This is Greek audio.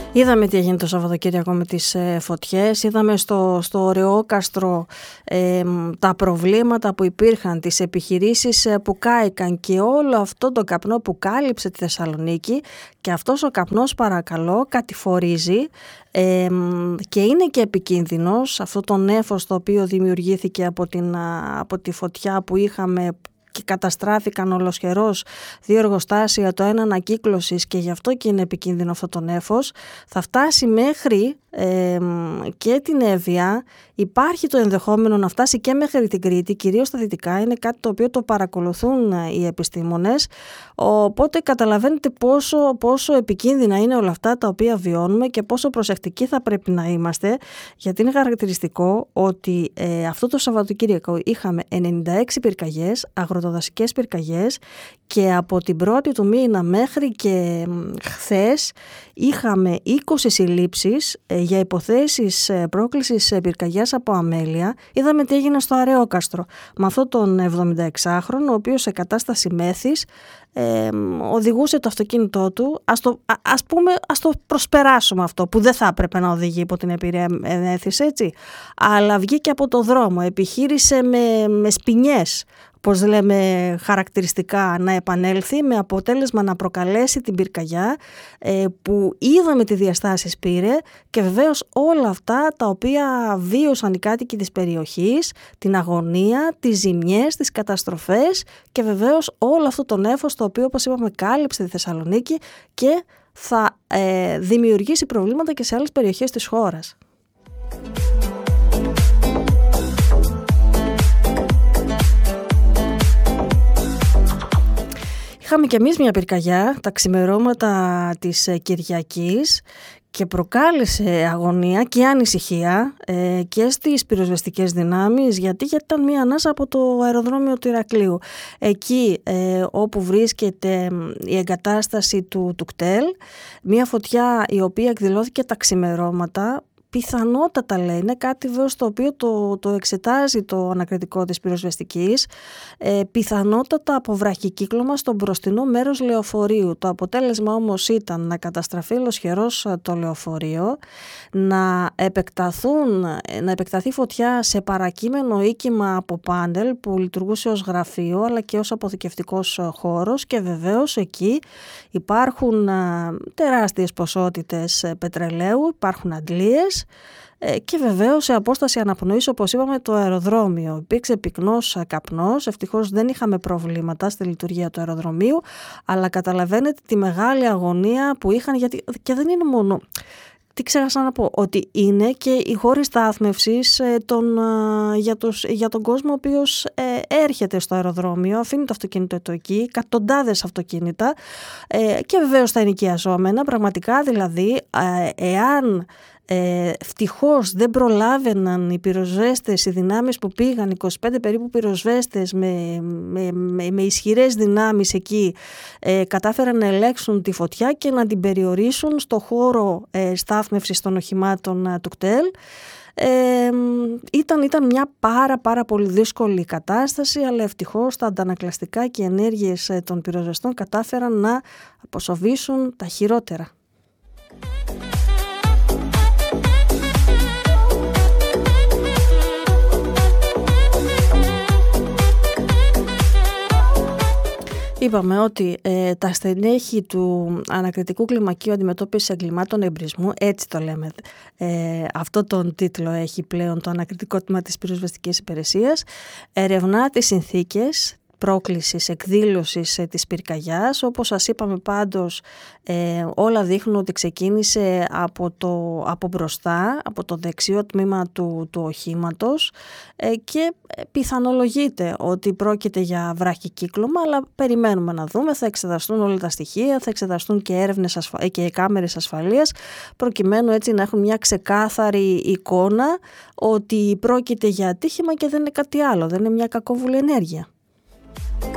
Είδαμε τι έγινε το Σαββατοκύριακο με τις φωτιές, είδαμε στο Ωρεόκαστρο τα προβλήματα που υπήρχαν, τις επιχειρήσεις που κάηκαν και όλο αυτό το καπνό που κάλυψε τη Θεσσαλονίκη, και αυτός ο καπνός, παρακαλώ, κατηφορίζει και είναι και επικίνδυνος. Αυτό το νέφος το οποίο δημιουργήθηκε από τη φωτιά που είχαμε και καταστράφηκαν ολοσχερός 2 εργοστάσια, το ένα ανακύκλωσης, και γι' αυτό και είναι επικίνδυνο αυτό το νέφος, θα φτάσει μέχρι και την Εύβοια. Υπάρχει το ενδεχόμενο να φτάσει και μέχρι την Κρήτη, κυρίως στα δυτικά. Είναι κάτι το οποίο το παρακολουθούν οι επιστήμονες, οπότε καταλαβαίνετε πόσο επικίνδυνα είναι όλα αυτά τα οποία βιώνουμε και πόσο προσεκτικοί θα πρέπει να είμαστε, γιατί είναι χαρακτηριστικό ότι αυτό το Σαββατοκύριακο είχαμε 96 πυρκαγιές, αγροτοδασικές πυρκαγιές, και από την 1η του μήνα μέχρι και χθες είχαμε 20 συλλήψεις για υποθέσεις πρόκλησης πυρκαγιάς από αμέλεια. Είδαμε τι έγινε στο Ωρεόκαστρο με αυτόν τον 76χρονο, ο οποίος σε κατάσταση μέθης οδηγούσε το αυτοκίνητό του. Ας το προσπεράσουμε αυτό, που δεν θα έπρεπε να οδηγεί υπό την επηρεία μέθης, έτσι, αλλά βγήκε από το δρόμο, επιχείρησε με σπινιές, πώς λέμε χαρακτηριστικά, να επανέλθει, με αποτέλεσμα να προκαλέσει την πυρκαγιά που είδαμε τι διαστάσεις πήρε, και βεβαίως όλα αυτά τα οποία βίωσαν οι κάτοικοι της περιοχής, την αγωνία, τις ζημιές, τις καταστροφές, και βεβαίως όλο αυτό το νέφος το οποίο, όπως είπαμε, κάλυψε τη Θεσσαλονίκη και θα δημιουργήσει προβλήματα και σε άλλες περιοχές της χώρας. Είχαμε κι εμείς μια πυρκαγιά τα ξημερώματα της Κυριακής και προκάλεσε αγωνία και ανησυχία και στις πυροσβεστικές δυνάμεις, γιατί ήταν μια ανάσα από το αεροδρόμιο του Ηρακλείου. Εκεί όπου βρίσκεται η εγκατάσταση του κτέλ, μια φωτιά η οποία εκδηλώθηκε τα ξημερώματα. Πιθανότατα, λέει, είναι κάτι βέβαια στο οποίο το εξετάζει το ανακριτικό της πυροσβεστικής, πιθανότατα από βραχικύκλωμα στο μπροστινό μέρος λεωφορείου. Το αποτέλεσμα όμως ήταν να καταστραφεί ολοσχερός το λεωφορείο, να επεκταθεί φωτιά σε παρακείμενο οίκημα από πάνελ που λειτουργούσε ως γραφείο αλλά και ως αποθηκευτικός χώρος, και βεβαίως εκεί υπάρχουν τεράστιες ποσότητες πετρελαίου, υπάρχουν αντλίες, και βεβαίως σε απόσταση αναπνοής, όπως είπαμε, το αεροδρόμιο. Υπήρξε πυκνός καπνός, ευτυχώς δεν είχαμε προβλήματα στη λειτουργία του αεροδρομίου, αλλά καταλαβαίνετε τη μεγάλη αγωνία που είχαν, γιατί και δεν είναι μόνο... Τι ξέχασα να πω, ότι είναι και οι χώροι στάθμευσης για τον κόσμο ο οποίος έρχεται στο αεροδρόμιο, αφήνει το αυτοκίνητο του εκεί, εκατοντάδες αυτοκίνητα, και βεβαίως τα ενοικιαζόμενα. Πραγματικά, δηλαδή, εάν ευτυχώς δεν προλάβαιναν οι πυροσβέστες, οι δυνάμεις που πήγαν, 25 περίπου πυροσβέστες με ισχυρές δυνάμεις εκεί, κατάφεραν να ελέγξουν τη φωτιά και να την περιορίσουν στο χώρο στάθμευσης των οχημάτων του κτέλ. Ήταν μια πάρα πολύ δύσκολη κατάσταση, αλλά ευτυχώς τα αντανακλαστικά και οι ενέργειες των πυροσβεστών κατάφεραν να αποσοβήσουν τα χειρότερα. Είπαμε ότι τα στελέχη του ανακριτικού κλιμακίου αντιμετώπισης εγκλημάτων εμπρισμού, έτσι το λέμε, αυτό τον τίτλο έχει πλέον το ανακριτικό τμήμα της πυροσβεστικής υπηρεσίας, ερευνά τις συνθήκες πρόκλησης, εκδήλωσης της πυρκαγιάς. Όπως σας είπαμε πάντως, όλα δείχνουν ότι ξεκίνησε από μπροστά, από το δεξιό τμήμα του οχήματος, και πιθανολογείται ότι πρόκειται για βραχικύκλωμα, αλλά περιμένουμε να δούμε, θα εξεταστούν όλα τα στοιχεία, θα εξεταστούν και έρευνες και κάμερες ασφαλείας, προκειμένου έτσι να έχουν μια ξεκάθαρη εικόνα ότι πρόκειται για ατύχημα και δεν είναι κάτι άλλο, δεν είναι μια κακόβουλη ενέργεια.